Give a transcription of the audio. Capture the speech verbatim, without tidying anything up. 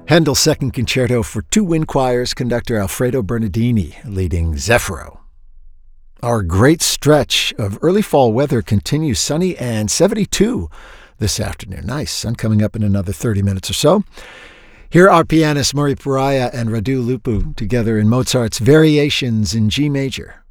Handel's Second Concerto for two wind choirs, conductor Alfredo Bernardini leading Zefiro. Our great stretch of early fall weather continues, sunny and seventy-two this afternoon. Nice. Sun coming up in another thirty minutes or so. Here are pianists Murray Puraya and Radu Lupu together in Mozart's Variations in G major.